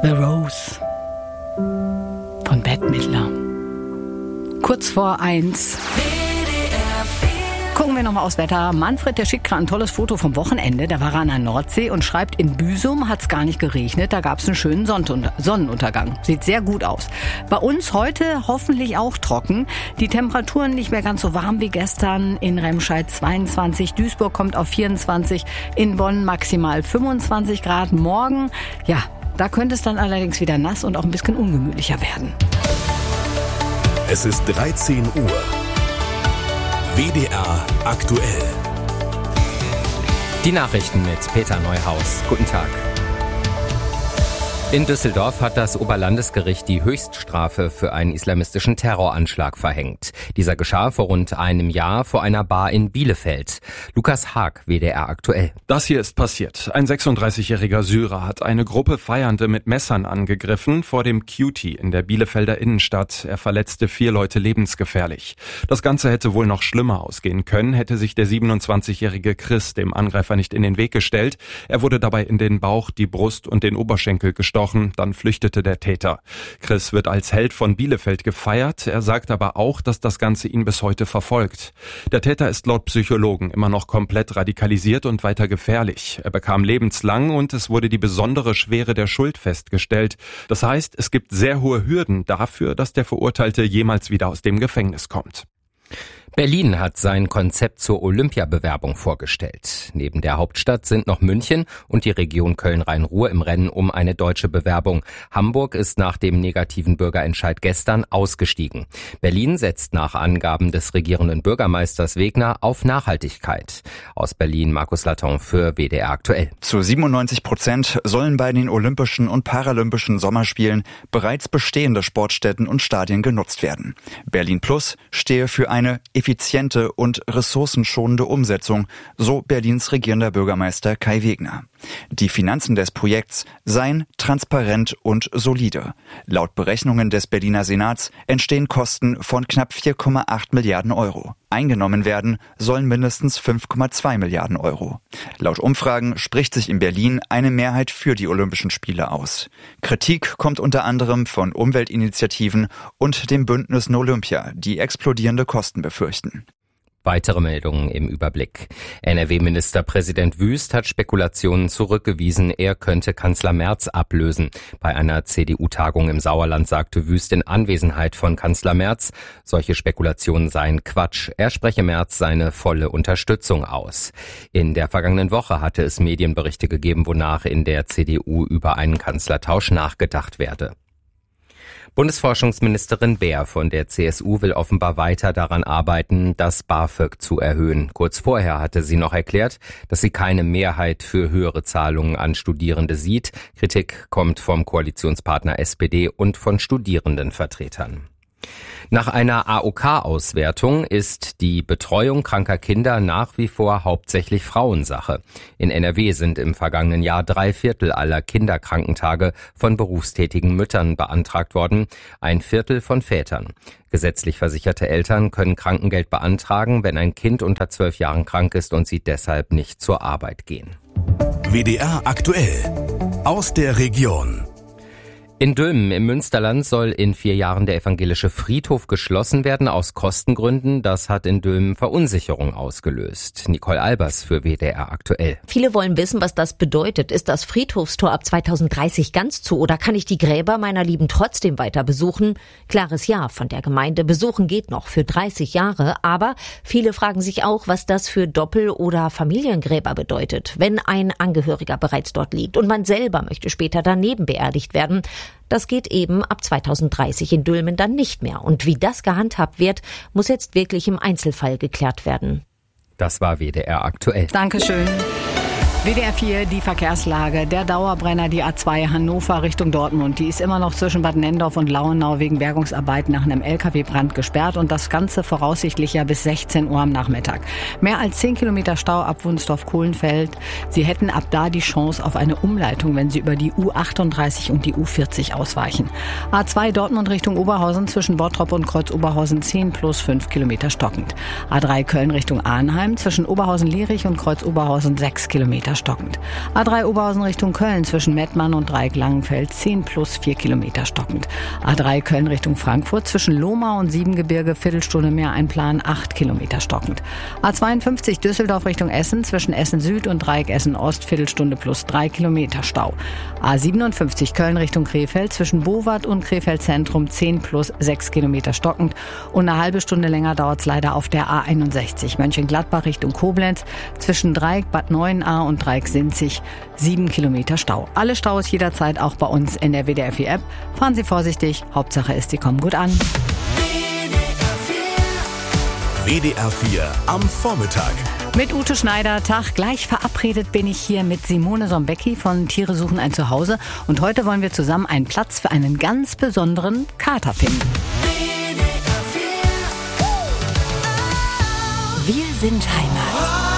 The Rose von Bette Midler. Kurz vor 1. Gucken wir nochmal aufs Wetter. Manfred, der schickt gerade ein tolles Foto vom Wochenende. Da war er an der Nordsee und schreibt, in Büsum hat es gar nicht geregnet. Da gab es einen schönen Sonnenuntergang. Sieht sehr gut aus. Bei uns heute hoffentlich auch trocken. Die Temperaturen nicht mehr ganz so warm wie gestern. In Remscheid 22, Duisburg kommt auf 24, in Bonn maximal 25 Grad. Morgen, ja, da könnte es dann allerdings wieder nass und auch ein bisschen ungemütlicher werden. Es ist 13 Uhr. WDR aktuell. Die Nachrichten mit Peter Neuhaus. Guten Tag. In Düsseldorf hat das Oberlandesgericht die Höchststrafe für einen islamistischen Terroranschlag verhängt. Dieser geschah vor rund einem Jahr vor einer Bar in Bielefeld. Lukas Haag, WDR aktuell. Das hier ist passiert. Ein 36-jähriger Syrer hat eine Gruppe Feiernde mit Messern angegriffen vor dem Cutie in der Bielefelder Innenstadt. Er verletzte 4 Leute lebensgefährlich. Das Ganze hätte wohl noch schlimmer ausgehen können, hätte sich der 27-jährige Chris dem Angreifer nicht in den Weg gestellt. Er wurde dabei in den Bauch, die Brust und den Oberschenkel gestochen. Dann flüchtete der Täter. Chris wird als Held von Bielefeld gefeiert. Er sagt aber auch, dass das Ganze ihn bis heute verfolgt. Der Täter ist laut Psychologen immer noch komplett radikalisiert und weiter gefährlich. Er bekam lebenslang und es wurde die besondere Schwere der Schuld festgestellt. Das heißt, es gibt sehr hohe Hürden dafür, dass der Verurteilte jemals wieder aus dem Gefängnis kommt. Berlin hat sein Konzept zur Olympiabewerbung vorgestellt. Neben der Hauptstadt sind noch München und die Region Köln-Rhein-Ruhr im Rennen um eine deutsche Bewerbung. Hamburg ist nach dem negativen Bürgerentscheid gestern ausgestiegen. Berlin setzt nach Angaben des regierenden Bürgermeisters Wegner auf Nachhaltigkeit. Aus Berlin Markus Laton für WDR aktuell. Zu 97% sollen bei den Olympischen und Paralympischen Sommerspielen bereits bestehende Sportstätten und Stadien genutzt werden. Berlin Plus stehe für eine effiziente und ressourcenschonende Umsetzung, so Berlins regierender Bürgermeister Kai Wegner. Die Finanzen des Projekts seien transparent und solide. Laut Berechnungen des Berliner Senats entstehen Kosten von knapp 4,8 Milliarden Euro. Eingenommen werden sollen mindestens 5,2 Milliarden Euro. Laut Umfragen spricht sich in Berlin eine Mehrheit für die Olympischen Spiele aus. Kritik kommt unter anderem von Umweltinitiativen und dem Bündnis No Olympia, die explodierende Kosten befürchten. Weitere Meldungen im Überblick. NRW-Ministerpräsident Wüst hat Spekulationen zurückgewiesen, er könnte Kanzler Merz ablösen. Bei einer CDU-Tagung im Sauerland sagte Wüst in Anwesenheit von Kanzler Merz, solche Spekulationen seien Quatsch. Er spreche Merz seine volle Unterstützung aus. In der vergangenen Woche hatte es Medienberichte gegeben, wonach in der CDU über einen Kanzlertausch nachgedacht werde. Bundesforschungsministerin Beer von der CSU will offenbar weiter daran arbeiten, das BAföG zu erhöhen. Kurz vorher hatte sie noch erklärt, dass sie keine Mehrheit für höhere Zahlungen an Studierende sieht. Kritik kommt vom Koalitionspartner SPD und von Studierendenvertretern. Nach einer AOK-Auswertung ist die Betreuung kranker Kinder nach wie vor hauptsächlich Frauensache. In NRW sind im vergangenen Jahr 3/4 aller Kinderkrankentage von berufstätigen Müttern beantragt worden, 1/4 von Vätern. Gesetzlich versicherte Eltern können Krankengeld beantragen, wenn ein Kind unter 12 Jahren krank ist und sie deshalb nicht zur Arbeit gehen. WDR aktuell. Aus der Region. In Dülmen im Münsterland soll in 4 Jahren der evangelische Friedhof geschlossen werden aus Kostengründen. Das hat in Dülmen Verunsicherung ausgelöst. Nicole Albers für WDR aktuell. Viele wollen wissen, was das bedeutet. Ist das Friedhofstor ab 2030 ganz zu oder kann ich die Gräber meiner Lieben trotzdem weiter besuchen? Klares Ja von der Gemeinde. Besuchen geht noch für 30 Jahre. Aber viele fragen sich auch, was das für Doppel- oder Familiengräber bedeutet, wenn ein Angehöriger bereits dort liegt und man selber möchte später daneben beerdigt werden. Das geht eben ab 2030 in Dülmen dann nicht mehr. Und wie das gehandhabt wird, muss jetzt wirklich im Einzelfall geklärt werden. Das war WDR aktuell. Dankeschön. WDR 4, die Verkehrslage. Der Dauerbrenner, die A2 Hannover Richtung Dortmund. Die ist immer noch zwischen Bad Nendorf und Lauenau wegen Bergungsarbeiten nach einem LKW-Brand gesperrt. Und das Ganze voraussichtlich ja bis 16 Uhr am Nachmittag. Mehr als 10 Kilometer Stau ab Wunsdorf-Kohlenfeld. Sie hätten ab da die Chance auf eine Umleitung, wenn Sie über die U38 und die U40 ausweichen. A2 Dortmund Richtung Oberhausen zwischen Bottrop und Kreuz Oberhausen 10 plus 5 Kilometer stockend. A3 Köln Richtung Arnheim zwischen Oberhausen-Lierich und Kreuz Oberhausen 6 Kilometer Kilometer stockend. A3 Oberhausen Richtung Köln zwischen Mettmann und Dreieck-Langenfeld 10 plus 4 Kilometer stockend. A3 Köln Richtung Frankfurt zwischen Lohmar und Siebengebirge Viertelstunde mehr einplanen 8 Kilometer stockend. A52 Düsseldorf Richtung Essen zwischen Essen Süd und Dreieck Essen Ost Viertelstunde plus 3 Kilometer Stau. A57 Köln Richtung Krefeld zwischen Bowart und Krefeld Zentrum 10 plus 6 Kilometer stockend. Und eine halbe Stunde länger dauert es leider auf der A61 Mönchengladbach Richtung Koblenz zwischen Dreieck Bad Neuenahr und Dreieck Sinzig 7 Kilometer Stau. Alle Staus jederzeit auch bei uns in der WDR 4 App. Fahren Sie vorsichtig, Hauptsache ist, Sie kommen gut an. WDR 4 am Vormittag. Mit Ute Schneider, Tag. Gleich verabredet bin ich hier mit Simone Sombecki von Tiere suchen ein Zuhause. Und heute wollen wir zusammen einen Platz für einen ganz besonderen Kater finden. Wir sind Heimat.